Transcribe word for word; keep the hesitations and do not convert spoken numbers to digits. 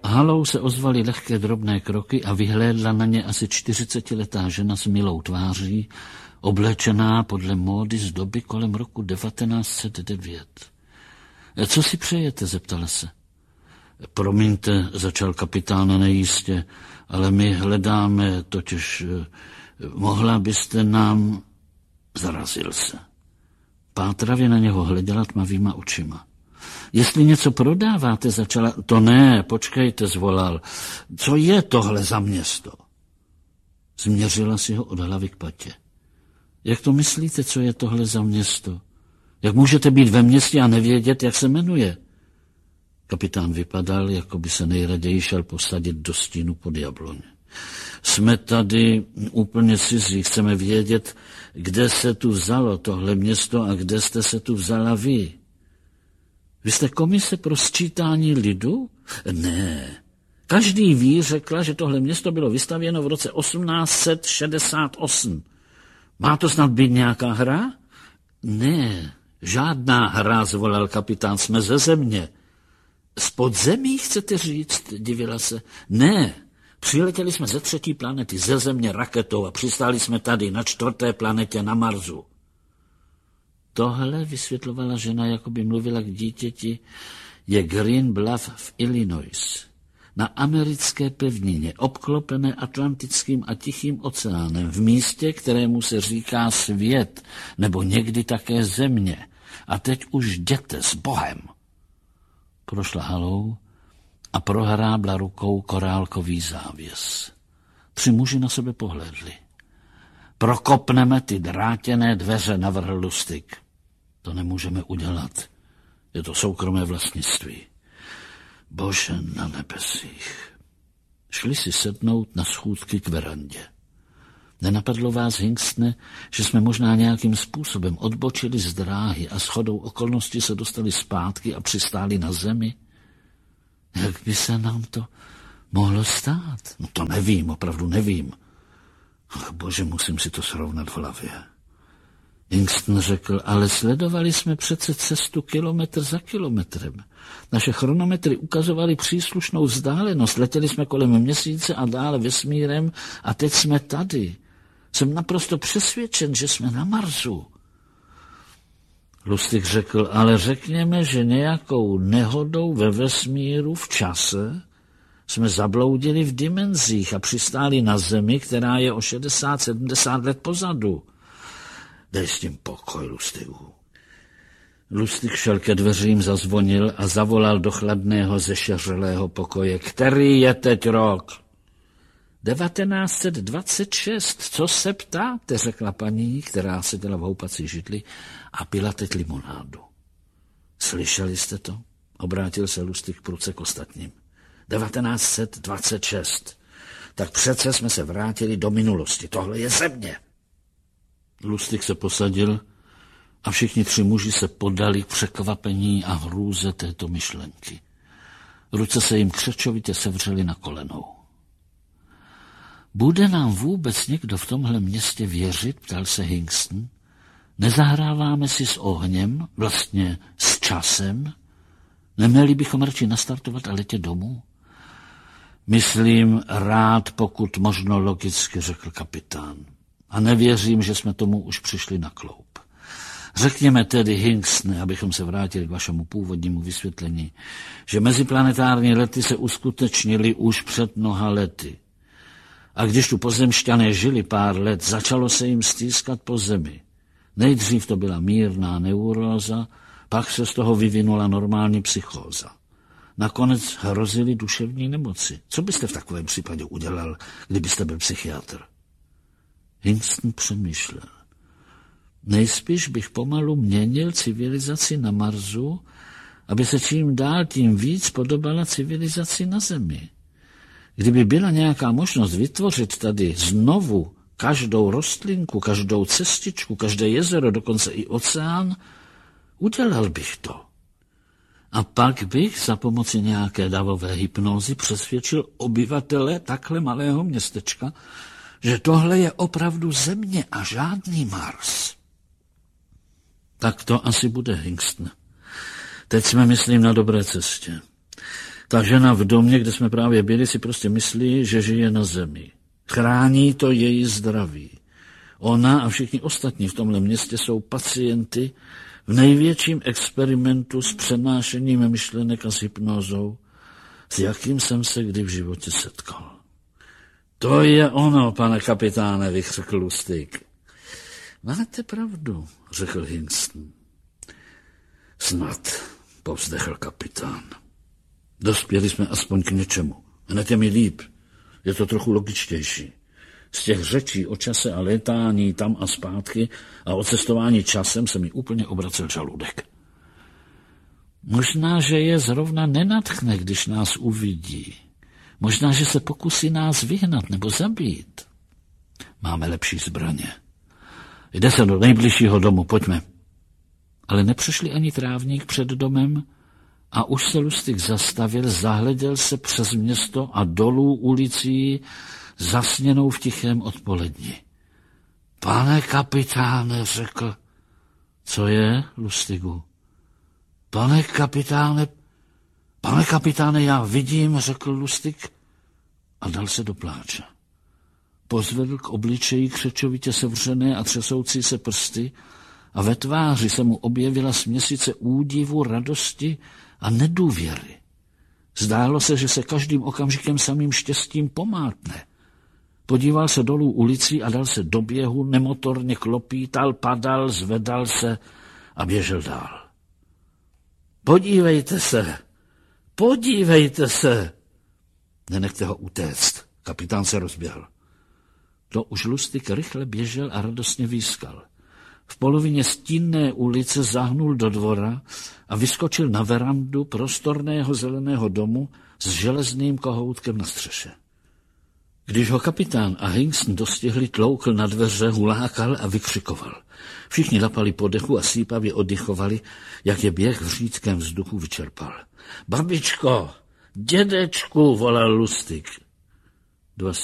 halou se ozvaly lehké drobné kroky a vyhlédla na ně asi čtyřicetiletá žena s milou tváří, oblečená podle módy z doby kolem roku devatenáct set devět. Co si přejete, zeptala se. Promiňte, začal kapitán nejistě, ale my hledáme, totiž mohla byste nám... Zarazil se. Pátravě na něho hleděla tmavýma očima. Jestli něco prodáváte, začala... To ne, počkejte, zvolal. Co je tohle za město? Změřila si ho od hlavy k patě. Jak to myslíte, co je tohle za město? Jak můžete být ve městě a nevědět, jak se jmenuje? Kapitán vypadal, jako by se nejraději šel posadit do stínu pod jabloň. Jsme tady úplně cizí, chceme vědět, kde se tu vzalo tohle město a kde jste se tu vzala vy. Vy jste komise pro sčítání lidu? Ne. Každý ví, řekla, že tohle město bylo vystavěno v roce osmnáct set šedesát osm. Má to snad být nějaká hra? Ne, žádná hra, zvolal kapitán, jsme ze země. Z podzemí, chcete říct, divila se. Ne, přiletěli jsme ze třetí planety, ze země raketou a přistáli jsme tady, na čtvrté planetě na Marsu. Tohle, vysvětlovala žena, jako by mluvila k dítěti, je Green Bluff v Illinois. Na americké pevnině, obklopené Atlantickým a Tichým oceánem, v místě, kterému se říká svět, nebo někdy také země. A teď už jděte s Bohem. Prošla halou a prohrábla rukou korálkový závěs. Tři muži na sebe pohlédli. Prokopneme ty drátěné dveře, navrhl Lustig. To nemůžeme udělat. Je to soukromé vlastnictví. Bože na nebesích. Šli si sednout na schůdky k verandě. Nenapadlo vás, Hingstne, že jsme možná nějakým způsobem odbočili z dráhy a shodou okolností se dostali zpátky a přistáli na zemi? Jak by se nám to mohlo stát? No to nevím, opravdu nevím. Ach, bože, musím si to srovnat v hlavě. Hingston řekl, ale sledovali jsme přece cestu kilometr za kilometrem. Naše chronometry ukazovaly příslušnou vzdálenost. Letěli jsme kolem měsíce a dále vesmírem a teď jsme tady. Jsem naprosto přesvědčen, že jsme na Marsu. Lustig řekl, ale řekněme, že nějakou nehodou ve vesmíru v čase jsme zabloudili v dimenzích a přistáli na Zemi, která je o šedesát sedmdesát let pozadu. Dej s tím pokoj, Lustigu. Lustig šel ke dveřím, zazvonil a zavolal do chladného zešeřelého pokoje. Který je teď rok? devatenáct set dvacet šest. Co se ptáte, řekla paní, která seděla v houpací židli a pila teď limonádu. Slyšeli jste to? Obrátil se Lustig prudce k ostatním. devatenáct set dvacet šest. Tak přece jsme se vrátili do minulosti. Tohle je země. Lustig se posadil a všichni tři muži se podali k překvapení a hrůze této myšlenky. Ruce se jim křečovitě sevřely na kolenou. Bude nám vůbec někdo v tomhle městě věřit, ptal se Hingston. Nezahráváme si s ohněm, vlastně s časem? Neměli bychom radši nastartovat a letět domů? Myslím rád, pokud možno logicky, řekl kapitán. A nevěřím, že jsme tomu už přišli na kloup. Řekněme tedy, Hingstne, abychom se vrátili k vašemu původnímu vysvětlení, že meziplanetární lety se uskutečnily už před mnoha lety. A když tu pozemšťané žili pár let, začalo se jim stýskat po zemi. Nejdřív to byla mírná neuróza, pak se z toho vyvinula normální psychóza. Nakonec hrozily duševní nemoci. Co byste v takovém případě udělal, kdybyste byl psychiatr? Hingston přemýšlel. Nejspíš bych pomalu měnil civilizaci na Marsu, aby se čím dál tím víc podobala civilizaci na Zemi. Kdyby byla nějaká možnost vytvořit tady znovu každou rostlinku, každou cestičku, každé jezero, dokonce i oceán, udělal bych to. A pak bych za pomoci nějaké davové hypnózy přesvědčil obyvatele takhle malého městečka, že tohle je opravdu země a žádný Mars. Tak to asi bude, Hingston. Teď jsme, myslím, na dobré cestě. Ta žena v domě, kde jsme právě byli, si prostě myslí, že žije na zemi. Chrání to její zdraví. Ona a všichni ostatní v tomhle městě jsou pacienty v největším experimentu s přenášením myšlenek a s hypnózou, s jakým jsem se kdy v životě setkal. To je ono, pane kapitáne, vykřikl Lustig. Máte pravdu, řekl Hingston. Snad, povzdechl kapitán. Dospěli jsme aspoň k něčemu. Hned je mi líp. Je to trochu logičtější. Z těch řečí o čase a létání tam a zpátky a o cestování časem se mi úplně obracel žaludek. Možná, že je zrovna nenadchne, když nás uvidí. Možná, že se pokusí nás vyhnat nebo zabít. Máme lepší zbraně. Jde se do nejbližšího domu, pojďme. Ale nepřešli ani trávník před domem a už se Lustig zastavil, zahleděl se přes město a dolů ulicí, zasněnou v tichém odpoledni. Pane kapitáne, řekl. Co je, Lustigu? Pane kapitáne, pane kapitáne, já vidím, řekl Lustig a dal se do pláče. Pozvedl k obličeji křečovitě sevřené a třesoucí se prsty a ve tváři se mu objevila směsice údivu, radosti a nedůvěry. Zdálo se, že se každým okamžikem samým štěstím pomátne. Podíval se dolů ulicí a dal se do běhu, nemotorně klopítal, padal, zvedal se a běžel dál. Podívejte se, podívejte se. Nenechte ho utéct, kapitán se rozběhl. To už Lustig rychle běžel a radostně výskal. V polovině stínné ulice zahnul do dvora a vyskočil na verandu prostorného zeleného domu s železným kohoutkem na střeše. Když ho kapitán a Hingston dostihli, tloukl na dveře, hulákal a vykřikoval. Všichni lapali po dechu a sípavě oddychovali, jak je běh v řídkém vzduchu vyčerpal. Babičko, dědečku, volal Lustig. Dva